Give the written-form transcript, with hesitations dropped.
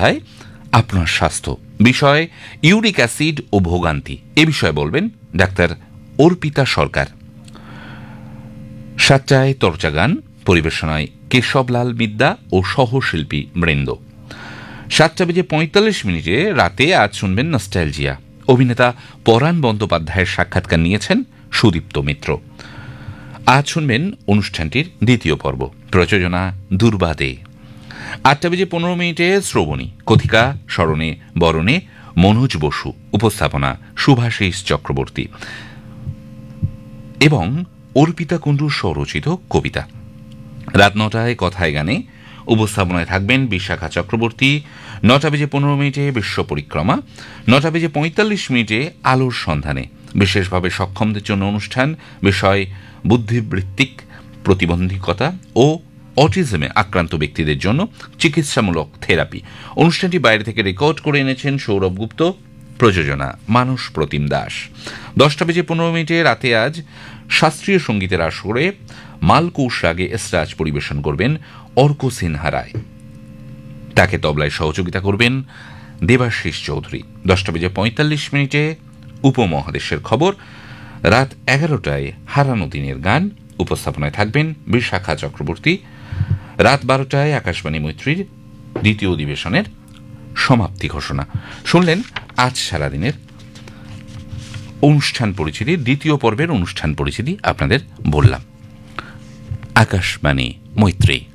মুখোপাধ্যায় আপনার স্বাস্থ্য, বিষয় ইউরিক অ্যাসিড ও ভোগান্তি, এ বিষয়ে বলবেন ডাক্তার অর্পিতা সরকার। 7টায় তরচা গান, পরিবেশনায় কেশবলাল মিদ্যা ও সহশিল্পী বৃন্দ। 7:45 রাতে আজ শুনবেন নস্টালজিয়া, অভিনেতা পরাণ বন্দ্যোপাধ্যায়ের সাক্ষাৎকার নিয়েছেন সুদীপ্ত মিত্র। আজ শুনবেন অনুষ্ঠানটির দ্বিতীয় পর্ব, প্রযোজনা দুর্বাদে। 8:15 শ্রবণী, কথিকা স্মরণে বরণে মনোজ বসু, উপস্থাপনা শুভাশিস চক্রবর্তী এবং অর্পিতা কুণ্ডুর স্বরচিত কবিতা। রাত 9টায় কথায় গানে, উপস্থাপনায় থাকবেন বিশাখা চক্রবর্তী। 9:15 বিশ্ব পরিক্রমা। 9:45 আলোর সন্ধানে, বিশেষভাবে সক্ষমদের জন্য অনুষ্ঠান, বিষয় বুদ্ধিবৃত্তিক প্রতিবন্ধকতা ও অটিজমে আক্রান্ত ব্যক্তিদের জন্য চিকিৎসামূলক থেরাপি। অনুষ্ঠানটি বাইরে থেকে রেকর্ড করে এনেছেন সৌরভ গুপ্ত, প্রযোজনা মানস প্রতিম দাস। 10:15 রাতে আজ শাস্ত্রীয় সঙ্গীতের আসরে মালকৌশ রাগে এসরাজ পরিবেশন করবেন অর্ক সিনহা রায়, তাকে তবলায় সহযোগিতা করবেন দেবাশিস চৌধুরী। 10:45 উপমহাদেশের খবর। রাত 11টায় হারানো দিনের গান, উপস্থাপনায় থাকবেন বিশাখা চক্রবর্তী। রাত 12টায় আকাশবাণী মৈত্রীর দ্বিতীয় অধিবেশনের সমাপ্তি ঘোষণা। শুনলেন আজ সারাদিনের অনুষ্ঠান পরিচিতি, দ্বিতীয় পর্বের অনুষ্ঠান পরিচিতি আপনাদের বললাম। আকাশবাণী মৈত্রী।